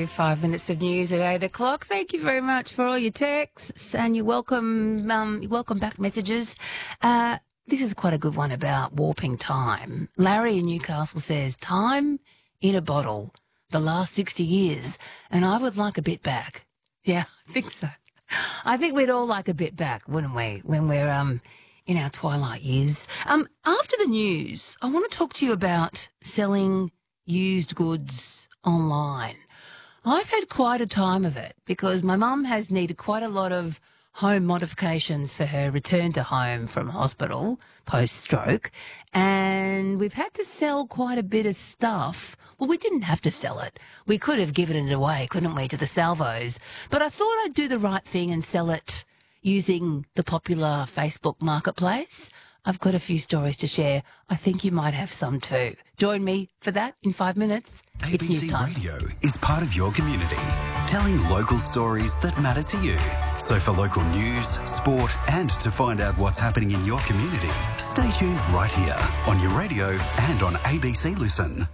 you. 5 minutes of news at 8 o'clock. Thank you very much for all your texts and your welcome back messages. This is quite a good one about warping time. Larry in Newcastle says, time in a bottle, the last 60 years, and I would like a bit back. Yeah, I think so. I think we'd all like a bit back, wouldn't we, when we're in our twilight years. After the news, I want to talk to you about selling used goods online. I've had quite a time of it because my mum has needed quite a lot of home modifications for her return to home from hospital post-stroke, and we've had to sell quite a bit of stuff. Well, we didn't have to sell it. We could have given it away, couldn't we, to the salvos? But I thought I'd do the right thing and sell it using the popular Facebook marketplace. I've got a few stories to share. I think you might have some too. Join me for that in 5 minutes. It's news time. ABC Radio is part of your community, telling local stories that matter to you. So for local news, sport and to find out what's happening in your community, stay tuned right here on your radio and on ABC Listen.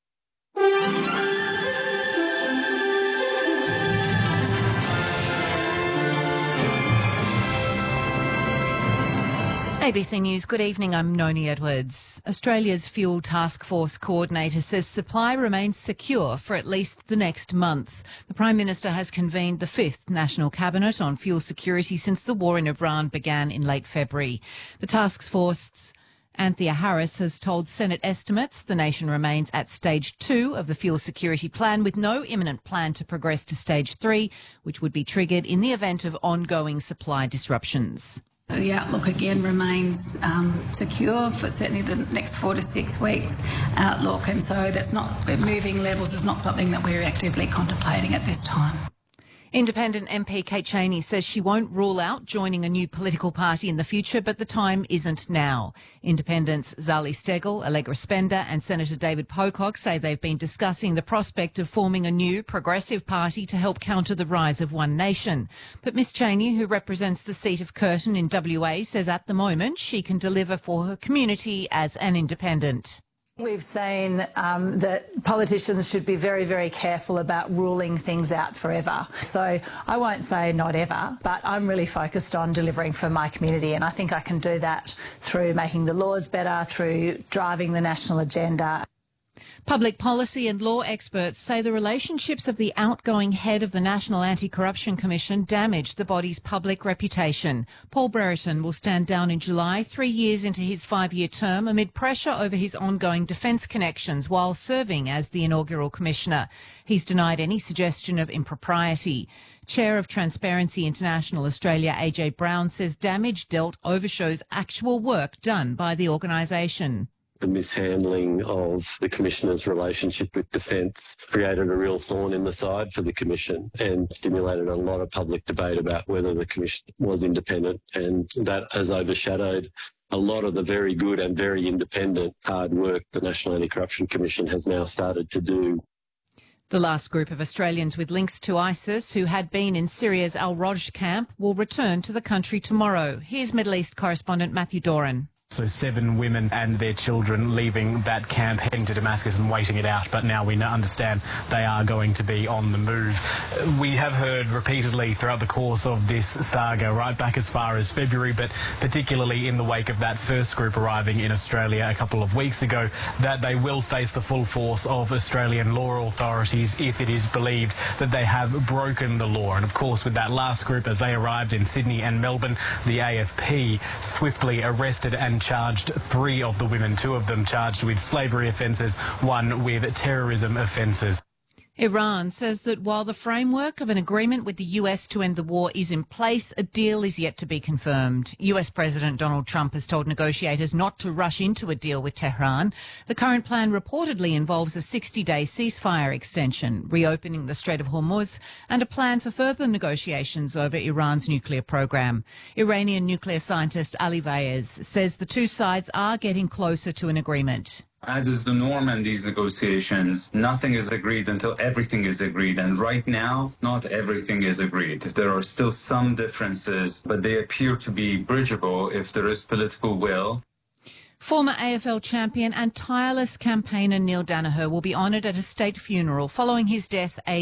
ABC News, good evening, I'm Noni Edwards. Australia's Fuel Task Force coordinator says supply remains secure for at least the next month. The Prime Minister has convened the 5th National Cabinet on fuel security since the war in Iran began in late February. The task force's Anthea Harris has told Senate estimates the nation remains at stage 2 of the fuel security plan with no imminent plan to progress to stage 3, which would be triggered in the event of ongoing supply disruptions. The outlook again remains secure for certainly the next 4 to 6 weeks outlook, and so that's not moving levels is not something that we're actively contemplating at this time. Independent MP Kate Chaney says she won't rule out joining a new political party in the future, but the time isn't now. Independents Zali Steggall, Allegra Spender and Senator David Pocock say they've been discussing the prospect of forming a new progressive party to help counter the rise of One Nation. But Miss Chaney, who represents the seat of Curtin in WA, says at the moment she can deliver for her community as an independent. We've seen that politicians should be very, very careful about ruling things out forever. So I won't say not ever, but I'm really focused on delivering for my community, and I think I can do that through making the laws better, through driving the national agenda. Public policy and law experts say the relationships of the outgoing head of the National Anti-Corruption Commission damaged the body's public reputation. Paul Brereton will stand down in July, 3 years into his 5-year term, amid pressure over his ongoing defence connections while serving as the inaugural commissioner. He's denied any suggestion of impropriety. Chair of Transparency International Australia, AJ Brown, says damage dealt overshows actual work done by the organisation. The mishandling of the Commissioner's relationship with Defence created a real thorn in the side for the Commission and stimulated a lot of public debate about whether the Commission was independent, and that has overshadowed a lot of the very good and very independent hard work the National Anti-Corruption Commission has now started to do. The last group of Australians with links to ISIS who had been in Syria's Al-Roj camp will return to the country tomorrow. Here's Middle East correspondent Matthew Doran. So 7 women and their children leaving that camp, heading to Damascus and waiting it out. But now we understand they are going to be on the move. We have heard repeatedly throughout the course of this saga, right back as far as February, but particularly in the wake of that first group arriving in Australia a couple of weeks ago, that they will face the full force of Australian law authorities if it is believed that they have broken the law. And of course, with that last group, as they arrived in Sydney and Melbourne, the AFP swiftly arrested and charged 3 of the women, 2 of them charged with slavery offences, 1 with terrorism offences. Iran says that while the framework of an agreement with the US to end the war is in place, a deal is yet to be confirmed. US President Donald Trump has told negotiators not to rush into a deal with Tehran. The current plan reportedly involves a 60-day ceasefire extension, reopening the Strait of Hormuz, and a plan for further negotiations over Iran's nuclear program. Iranian nuclear scientist Ali Vaez says the two sides are getting closer to an agreement. As is the norm in these negotiations, nothing is agreed until everything is agreed. And right now, not everything is agreed. There are still some differences, but they appear to be bridgeable if there is political will. Former AFL champion and tireless campaigner Neil Daniher will be honoured at a state funeral following his death